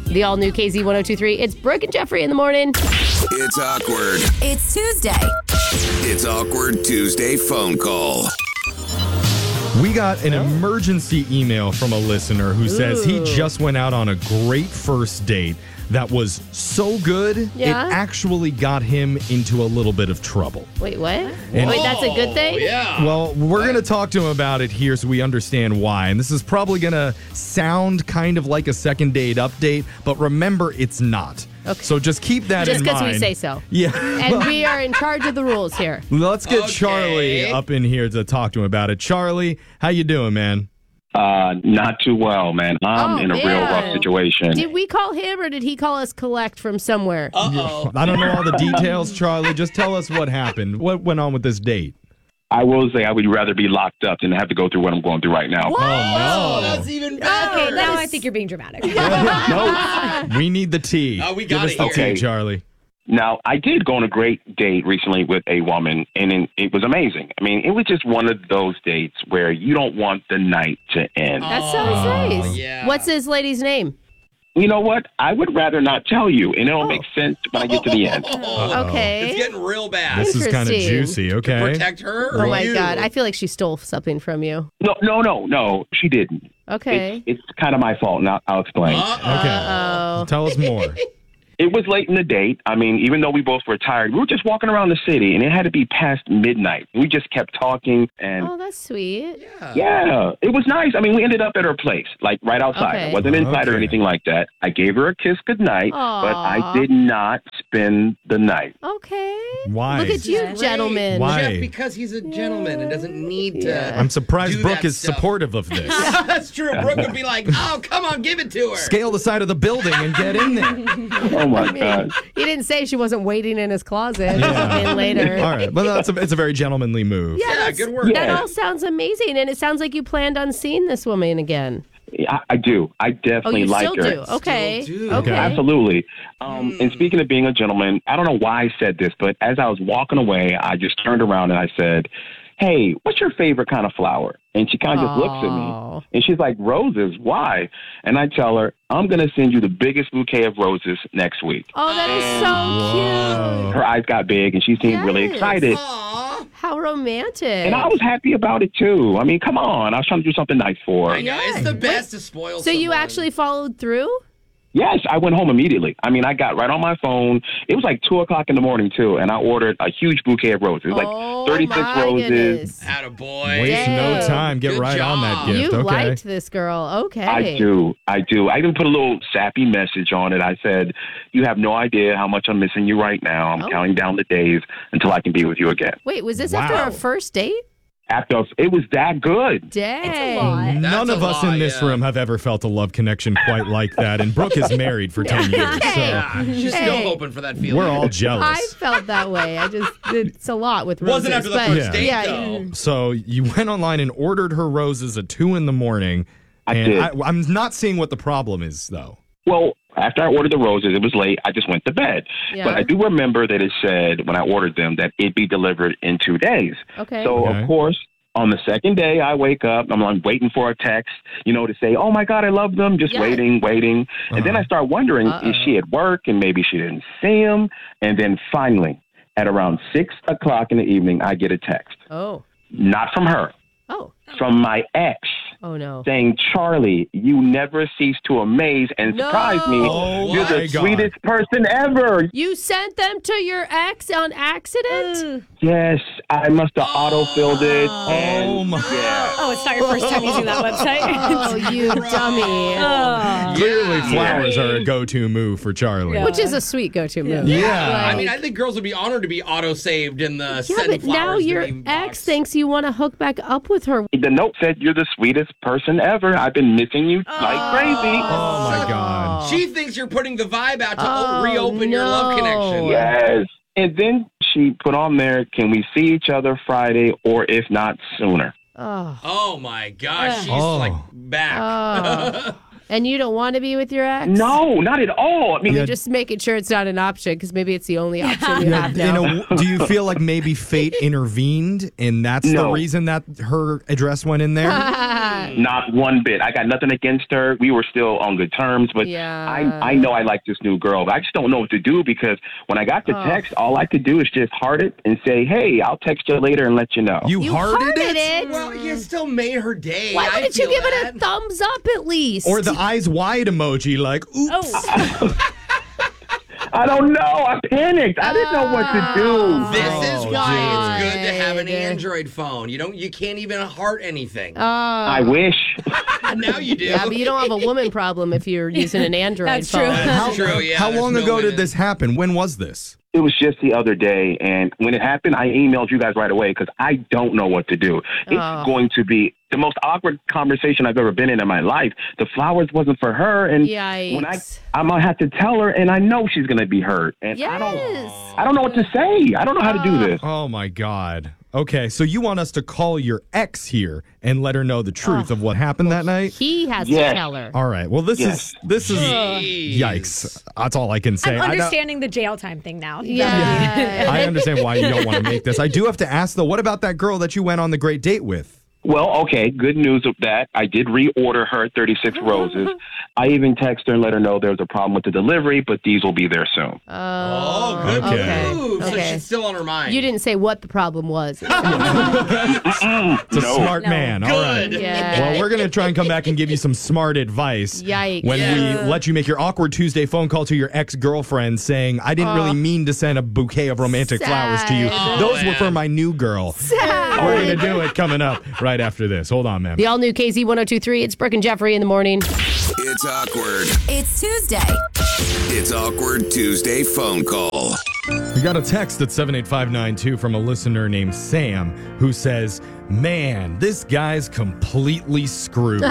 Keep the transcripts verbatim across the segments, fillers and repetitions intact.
The all-new K Z ten twenty-three. It's Brooke and Jeffrey in the morning. It's awkward. It's Tuesday. It's Awkward Tuesday phone call. We got an emergency email from a listener who says he just went out on a great first date that was so good, Yeah? it actually got him into a little bit of trouble. Wait, what? And- Wait, that's a good thing? Oh, yeah. Well, we're going to talk to him about it here so we understand why. And this is probably going to sound kind of like a second date update, but remember, it's not. Okay. So just keep that Just in because mind. we say so. Yeah. And we are in charge of the rules here. Let's get Okay. Charlie up in here to talk to him about it. Charlie, how you doing, man? Uh, not too well, man. I'm Oh, in a real man. rough situation. Did we call him or did he call us collect from somewhere? Uh-oh. I don't know all the details, Charlie. Just tell us what happened. What went on with this date? I will say I would rather be locked up than have to go through what I'm going through right now. Oh, Oh, no. that's even better. Okay, now that I is- think you're being dramatic. No. We need the tea. Oh, we Give got us it the here. Okay. tea, Charlie. Now, I did go on a great date recently with a woman, and it- it was amazing. I mean, it was just one of those dates where you don't want the night to end. That sounds Oh, nice. yeah. What's this lady's name? You know what? I would rather not tell you, and it'll make sense when I get to the end. Uh-oh. Okay. It's getting real bad. This is kind of Interesting. juicy, okay? Protect her or Oh my you? God. I feel like she stole something from you. No, no, no, no. She didn't. Okay. It's, it's kind of my fault, and I'll, I'll explain. Uh-oh. Okay. Uh-oh. Tell us more. It was late in the date. I mean, even though we both were tired, we were just walking around the city, and it had to be past midnight. We just kept talking, and Oh, that's sweet. Yeah. yeah, it was nice. I mean, we ended up at her place, like right outside. Okay. It wasn't inside or Okay. anything like that. I gave her a kiss goodnight, but I Aw. did not spend the night. Okay. Why? Look at you, Great. gentlemen. Why? Jeff, because he's a gentleman and doesn't need to. I'm surprised do Brooke that is stuff. supportive of this. That's true. Brooke would be like, oh, come on, give it to her. Scale the side of the building and get in there. Oh, my God. He didn't say she wasn't waiting in his closet Yeah. in later. All right, but that's a, it's a very gentlemanly move. Yeah, Yeah, that's- good work. That Yeah. all sounds amazing, and it sounds like you planned on seeing this woman again. I, I do. I Oh, definitely you like still her. do? Okay. Still do. Okay. Absolutely. Um, And speaking of being a gentleman, I don't know why I said this, but as I was walking away, I just turned around and I said, hey, what's your favorite kind of flower? And she kind of just looks at Aw. me. And she's like, roses, why? And I tell her, I'm going to send you the biggest bouquet of roses next week. Oh, that is so cute. Her eyes got big and she seemed really Yes. excited. Aw. How romantic. And I was happy about it, too. I mean, come on. I was trying to do something nice for her. I know. It's the best to spoil so you someone. actually followed through? Yes, I went home immediately. I mean, I got right on my phone. It was like two o'clock in the morning, too, and I ordered a huge bouquet of roses. It was oh, like thirty-six my roses. Goodness. Attaboy. Waste no Dang. time. Get Good right on that job. gift. You okay. liked this girl. Okay. I do. I do. I even put a little sappy message on it. I said, you have no idea how much I'm missing you right now. I'm Oh. counting down the days until I can be with you again. Wait, was this Wow. after our first date? After it was that good. Dang. That's None a of us lot, in this yeah. room have ever felt a love connection quite like that. And Brooke is married for ten years. So Yeah, she's Hey. still hoping for that feeling. we're all I jealous. felt that way. I just, it's a lot with roses. Wasn't after the but first Yeah. date, yeah, though. So you went online and ordered her roses at two in the morning. I and did. I, I'm not seeing what the problem is, though. Well, after I ordered the roses, it was late. I just went to bed. Yeah. But I do remember that it said when I ordered them that it'd be delivered in two days. Okay. So, Okay. of course, on the second day, I wake up. I'm like waiting for a text, you know, to say, oh, my God, I love them. Just Yeah. waiting, waiting. And then Uh-huh. I start wondering, Uh-oh. is she at work and maybe she didn't see him? And then finally, at around six o'clock in the evening, I get a text. Oh. Not from her, Oh. from my ex. Oh, no. Saying, Charlie, you never cease to amaze and No. surprise me. Oh, You're my the God. sweetest person ever. You sent them to your ex on accident? Yes, I must have auto-filled it. And Oh, my. yeah. Oh, it's not your first time using that website. Oh, you dummy. Oh. Clearly, Yeah. flowers are a go-to move for Charlie. Yeah. Which is a sweet go-to move. Yeah. I mean, I think girls would be honored to be auto-saved in the Yeah, send but now flowers your name ex box. thinks you want to hook back up with her. The note said, you're the sweetest person ever. I've been missing you like crazy. Oh, my God. She thinks you're putting the vibe out to Oh, reopen your love no. connection. Yes. And then she put on there, can we see each other Friday or if not sooner? Oh. Oh my gosh, she's Oh. like back. Oh. And you don't want to be with your ex? No, not at all. I mean, Yeah. Just making sure it's not an option because maybe it's the only option you Yeah, have you now. know, do you feel like maybe fate intervened and that's the No. reason that her address went in there? Not one bit. I got nothing against her. We were still on good terms, but Yeah. I I know I like this new girl. But I just don't know what to do because when I got the Oh. text, all I could do is just heart it and say, "Hey, I'll text you later and let you know." You, You hearted, hearted it? it. Well, you still made her day. Why I wouldn't you feel give that. it a thumbs up at least? Or the eyes wide emoji, like, oops. Oh, I don't know. I panicked. I didn't know what to do. This Oh, is why dude. it's good to have an Android phone. You don't. You can't even heart anything. Uh, I wish. now you do. yeah, but you don't have a woman problem if you're using an Android That's phone. true. That's true. Yeah. How there's long no ago way did to- this happen? When was this? It was just the other day, and when it happened, I emailed you guys right away because I don't know what to do. It's Oh. going to be the most awkward conversation I've ever been in in my life. The flowers wasn't for her, and Yikes. when I I'm gonna have to tell her, and I know she's gonna be hurt, and I don't Yes. I don't know what to say. I don't know how to do this. Oh, my God. Okay, so you want us to call your ex here and let her know the truth of what happened that night? He has Yes. to tell her. All right. Well, this Yes. is this is Jeez. yikes. That's all I can say. I'm I know- understanding the jail time thing now. Yeah. I understand why you don't want to make this. I do have to ask though. What about that girl that you went on the great date with? Well, okay, good news of that. I did reorder her thirty-six roses. I even texted her and let her know there was a problem with the delivery, but these will be there soon. Oh, good Okay. move. So Okay. she's still on her mind. You didn't say what the problem was. It's a No. smart No. man. All right. Good. Yeah. Well, we're going to try and come back and give you some smart advice. Yikes. When Yeah. we let you make your awkward Tuesday phone call to your ex-girlfriend saying, I didn't really mean to send a bouquet of romantic Sad. flowers to you. Oh, Those were man. for my new girl. Sad. We're going to do it coming up right after this. Hold on, man. The all new K Z one oh two three. It's Brooke and Jeffrey in the morning. It's awkward. It's Tuesday. It's awkward Tuesday phone call. We got a text at seven eight five nine two from a listener named Sam who says, man, this guy's completely screwed.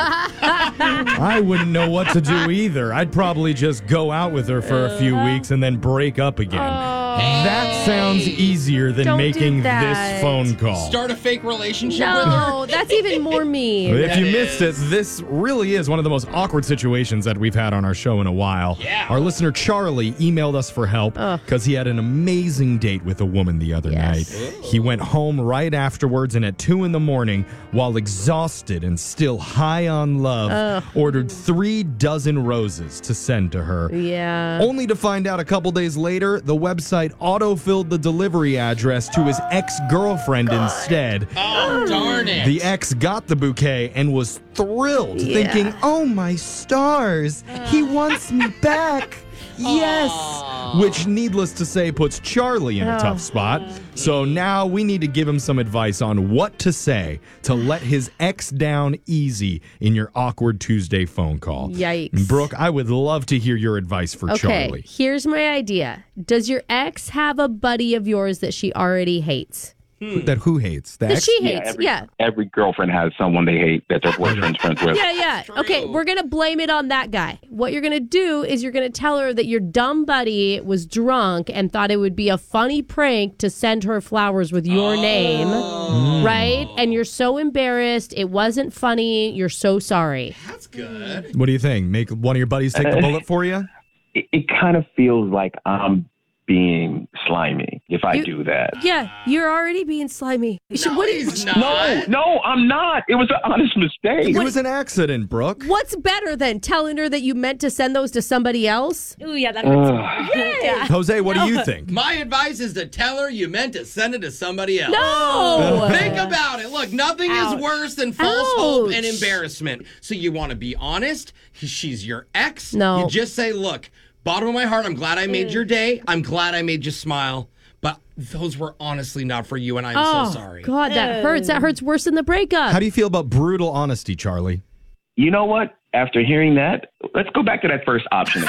I wouldn't know what to do either. I'd probably just go out with her for a few weeks and then break up again. That sounds easier than Don't do making that. this phone call. Start a fake relationship with her. No, that's even more mean. If you That missed it, is. this really is one of the most awkward situations that we've had on our show in a while. Yeah. Our listener Charlie emailed us for help because he had an amazing date with a woman the other Yes. night. He went home right afterwards and at two in the morning, while exhausted and still high on love, ordered three dozen roses to send to her. Yeah. Only to find out a couple days later, the website auto-filled the delivery address to his ex-girlfriend instead. Oh, darn it. The ex got the bouquet and was thrilled, Yeah. thinking, oh my stars, he wants me back. Yes. Which, needless to say, puts Charlie in a tough spot. So now we need to give him some advice on what to say to let his ex down easy in your awkward Tuesday phone call. Yikes. Brooke, I would love to hear your advice for Okay, Charlie. here's my idea. Does your ex have a buddy of yours that she already hates? That who hates? The That ex? she Yeah, hates, every, yeah. every girlfriend has someone they hate that their boyfriend's friends with. Yeah, yeah. Okay, we're going to blame it on that guy. What you're going to do is you're going to tell her that your dumb buddy was drunk and thought it would be a funny prank to send her flowers with your name, right? And you're so embarrassed. It wasn't funny. You're so sorry. That's good. What do you think? Make one of your buddies take the bullet for you? It, it kind of feels like I'm being slimy if I You- do that. Yeah, you're already being slimy. You should- No, what- he's not. No, no, I'm not. It was an honest mistake. It was an accident, Brooke. What's better than telling her that you meant to send those to somebody else? Ooh, yeah, that hurts. yeah. Jose, what do you think? My advice is to tell her you meant to send it to somebody else. No! Think about it. Look, nothing Ouch. is worse than false hope and Ouch. embarrassment. So you want to be honest. She's your ex. No. You just say, look, bottom of my heart, I'm glad I made your day. I'm glad I made you smile. But those were honestly not for you, and I'm Oh, so sorry. God, that hurts. That hurts worse than the breakup. How do you feel about brutal honesty, Charlie? You know what? After hearing that, let's go back to that first option.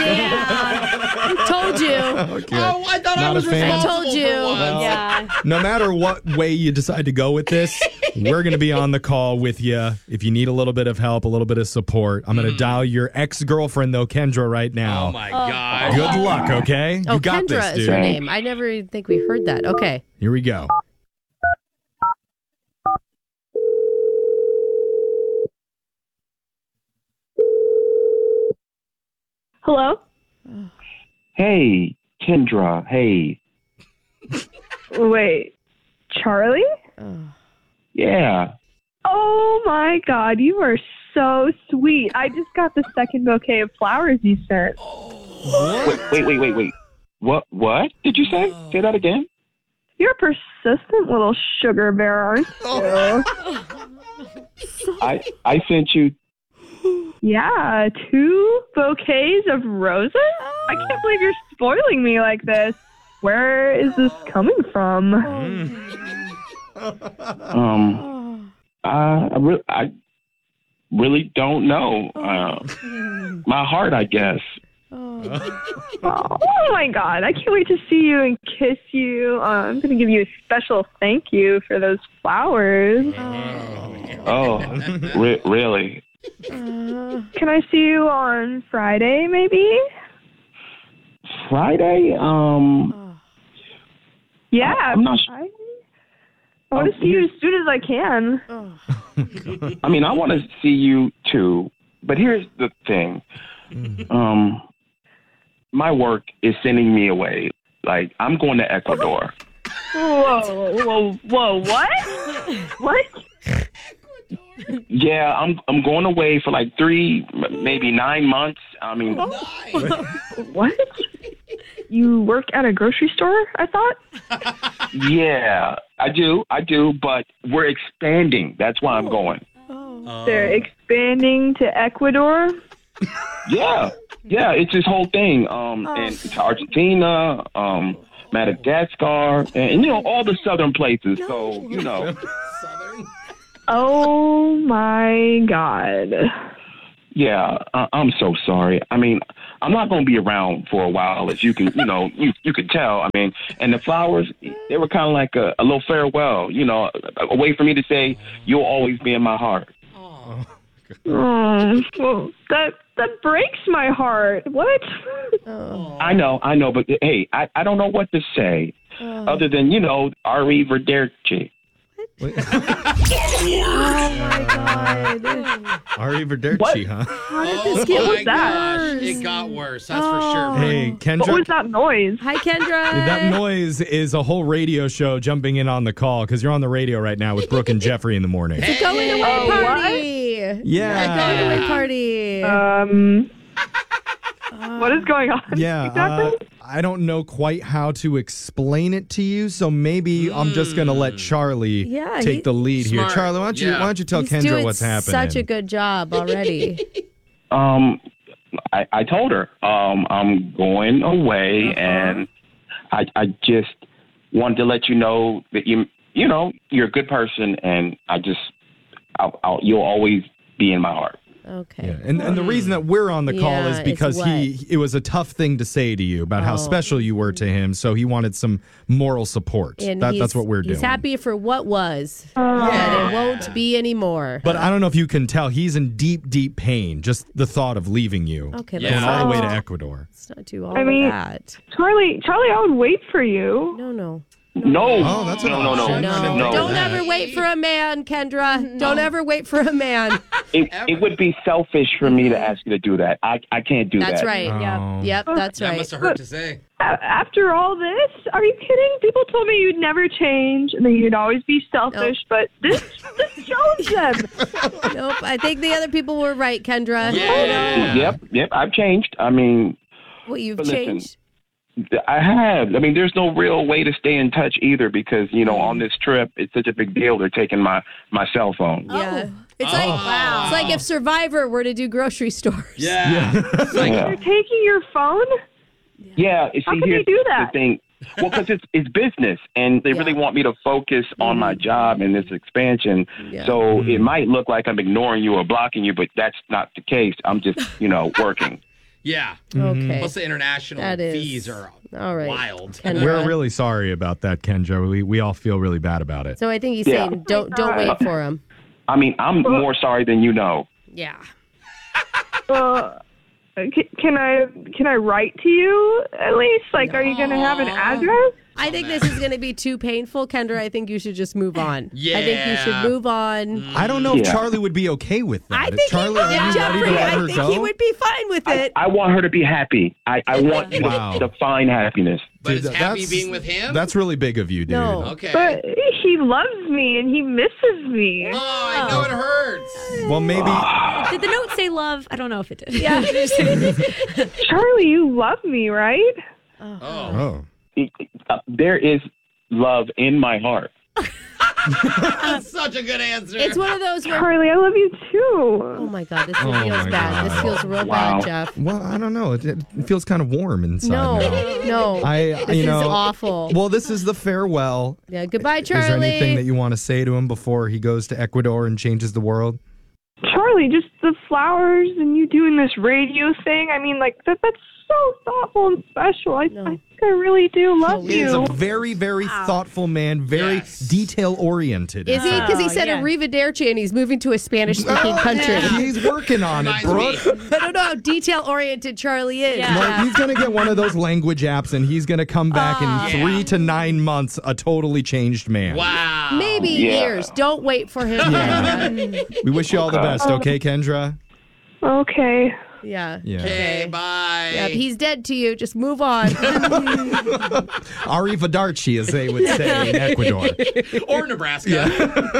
I told you. Okay. Oh, I thought I Not a was fan? responsible I told you. for once. Yeah. No matter what way you decide to go with this, we're going to be on the call with you. If you need a little bit of help, a little bit of support, I'm going to dial your ex-girlfriend, though, Kendra, right now. Oh, my God. Good luck, okay? Oh, you got Kendra this, is dude. her name. I never even think we heard that. Okay. Here we go. Hello? Hey, Kendra. Hey. Wait, Charlie? Yeah. Oh my God, you are so sweet. I just got the second bouquet of flowers you sent. Wait, wait, wait, wait, wait. What? What did you say? Say that again. You're a persistent little sugar bear, aren't you? I I sent you. Yeah, two bouquets of roses? I can't believe you're spoiling me like this. Where is this coming from? Um, I I, re- I really don't know. Uh, my heart, I guess. Oh my God, I can't wait to see you and kiss you. Uh, I'm going to give you a special thank you for those flowers. Oh, re- really? Can I see you on Friday, maybe? Friday? Um, Yeah. I'm not sure. I, I want to Oh, see you here's- as soon as I can. I mean, I want to see you too, but here's the thing. Um, my work is sending me away. Like, I'm going to Ecuador. Whoa, whoa, whoa, what? What? Yeah, I'm I'm going away for like three, m- maybe nine months. I mean, What? You work at a grocery store, I thought? yeah, I do, I do, but we're expanding. That's why I'm going. They're expanding to Ecuador? Yeah, yeah, it's this whole thing. Um, and to Argentina, um, Madagascar, and, and you know all the southern places. So you know, Oh my God. yeah, I, I'm so sorry. I mean, I'm not going to be around for a while, as you can, you know, you you could tell. I mean, and the flowers, they were kind of like a, a little farewell, you know, a, a way for me to say you'll always be in my heart. Oh, well, that that breaks my heart. What? I know, I know, but hey, I, I don't know what to say other than, you know, arrivederci. Ari Verderci, huh? How did Oh this get my with that? gosh, it got worse. That's for sure. Hey, What Kendra. was that noise? Hi, Kendra. That noise is a whole radio show jumping in on the call because you're on the radio right now with Brooke and Jeffrey in the morning. It's a going away Oh, what? party. Yeah. Going away party. Um, what is going on? Yeah, exactly? uh, I don't know quite how to explain it to you, so maybe I'm just gonna let Charlie Yeah, take he- the lead here. Smart. Charlie, why don't you Yeah. why don't you tell He's Kendra doing what's happening? such a good job already. Um, I, I told her um, I'm going away, and I, I just wanted to let you know that you you know you're a good person, and I just I'll, I'll, you'll always be in my heart. Okay. Yeah, and and the reason that we're on the call Yeah, is it's because he it was a tough thing to say to you about how Oh. special you were to him, so he wanted some moral support. And That, he's- that's what we're doing. He's happy for what was, and it won't be anymore. But I don't know if you can tell, he's in deep, deep pain. Just the thought of leaving you, Okay, going let's all the not, way to Ecuador. let's not do all I mean- of that. Charlie, Charlie, I would wait for you. No, no. No, Oh, that's an no, no, no, option. No, no. don't ever wait for a man, Kendra. Don't ever wait for a man. It, it would be selfish for me to ask you to do that. I, I can't do That's that. right. Oh. Yep. Yep. That's That right. must have hurt to say. A- after all this, are you kidding? People told me you'd never change and that you'd always be selfish, but this this shows them. Nope. I think the other people were right, Kendra. Yeah. Yep, yep. I've changed. I mean, Well, you've But listen, changed. I have. I mean, there's no real way to stay in touch either because, you know, on this trip, it's such a big deal. They're taking my, my cell phone. Yeah. It's like it's like if Survivor were to do grocery stores. Yeah. It's like, Yeah. You're taking your phone? Yeah, you How see, can here's they do that? the thing. Well, because it's it's business, and they Yeah. really want me to focus on my job and this expansion. Yeah. So it might look like I'm ignoring you or blocking you, but that's not the case. I'm just, you know, working. yeah. Okay. Plus the international That is- fees are All right. wild. Kendra. We're really sorry about that, Kendra. We we all feel really bad about it. So I think he's Yeah. saying don't don't wait for him. I mean, I'm more sorry than you know. Yeah. Uh, can, can I can I write to you at least? Like, are you going to have an address? I think this is going to be too painful, Kendra. I think you should just move on. Yeah. I think you should move on. I don't know if Yeah. Charlie would be okay with that. I Is think Charlie, he would, are you ready to Jeffrey. let I her think go? he would be fine with I, it. I want her to be happy. I, I want you Wow. to define happiness. But is Dude, happy that's- being with him? That's really big of you, dude. No. Okay. But he loves me and he misses me. oh, I know it hurts. Well, maybe. Did the note say love? I don't know if it did. Yeah. Charlie, you love me, right? Oh. Oh. Uh, there is love in my heart. That's such a good answer. It's one of those where. Charlie, I love you Oh too. my God, this Oh feels my bad. God. This feels real Wow. bad, Jeff. Well, I don't know. It, it feels kind of warm inside No, now. no. I, this you know, is awful. Well, this is the farewell. Yeah, goodbye, Charlie. Is there anything that you want to say to him before he goes to Ecuador and changes the world? Charlie, just the flowers and you doing this radio thing. I mean, like, that that's so thoughtful and special. I, No. I think I really do love He is you. a very, very thoughtful man, very Yes. detail oriented. Is he? Because he Oh, said yeah. Arrivederci and he's moving to a Spanish-speaking country. He's working on it, Reminds Brooke. me. I don't know how detail-oriented Charlie is. Yeah. Well, he's going to get one of those language apps and he's going to come back in Yeah. three to nine months a totally changed man. Wow. Maybe Yeah. years. Don't wait for him. Kendra. We wish you all the best, okay, Kendra? Okay. Yeah. Yeah. Okay, bye. Yeah, he's dead to you. Just move on. Arrivederci, as they would say in Ecuador. Or Nebraska.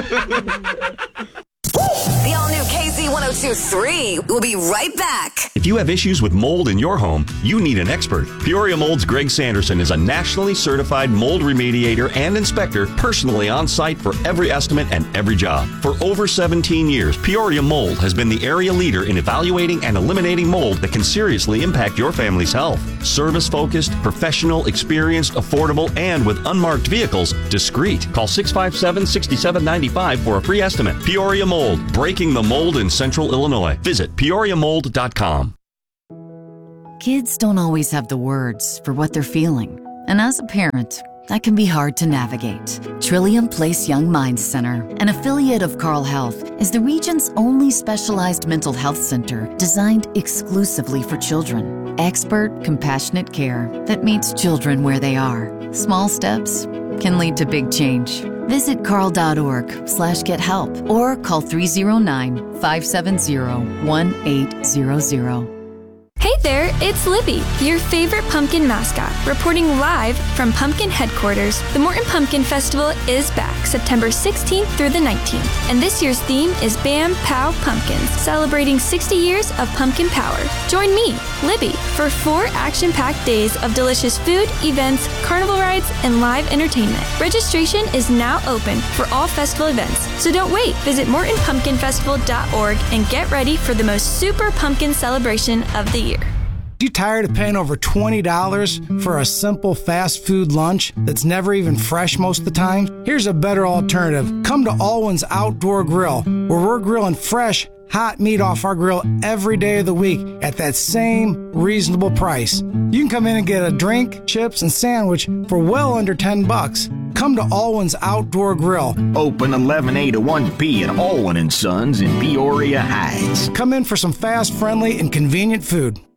The all-new K Z ten twenty-three. We'll be right back. If you have issues with mold in your home, you need an expert. Peoria Mold's Greg Sanderson is a nationally certified mold remediator and inspector, personally on site for every estimate and every job. For over seventeen years, Peoria Mold has been the area leader in evaluating and eliminating mold that can seriously impact your family's health. Service-focused, professional, experienced, affordable, and with unmarked vehicles, discreet. Call six five seven, six seven nine five for a free estimate. Peoria Mold, breaking the mold in Central Illinois. Visit peoria mold dot com. Kids don't always have the words for what they're feeling. And as a parent, that can be hard to navigate. Trillium Place Young Minds Center, an affiliate of Carle Health, is the region's only specialized mental health center designed exclusively for children. Expert, compassionate care that meets children where they are. Small steps can lead to big change. Visit carle.org slash get help or call three oh nine, five seven oh, one eight hundred. Hey there, it's Libby, your favorite pumpkin mascot, reporting live from Pumpkin Headquarters. The Morton Pumpkin Festival is back September sixteenth through the nineteenth, and this year's theme is Bam Pow Pumpkins, celebrating sixty years of pumpkin power. Join me, Libby, for four action-packed days of delicious food, events, carnival rides, and live entertainment. Registration is now open for all festival events, so don't wait. Visit morton pumpkin festival dot org and get ready for the most super pumpkin celebration of the year. You tired of paying over twenty dollars for a simple fast food lunch that's never even fresh most of the time? Here's a better alternative. Come to Alwyn's Outdoor Grill, where we're grilling fresh, hot meat off our grill every day of the week at that same reasonable price. You can come in and get a drink, chips, and sandwich for well under ten bucks. Come to Alwyn's Outdoor Grill. Open eleven A to one P at Alwyn and Sons in Peoria Heights. Come in for some fast, friendly, and convenient food.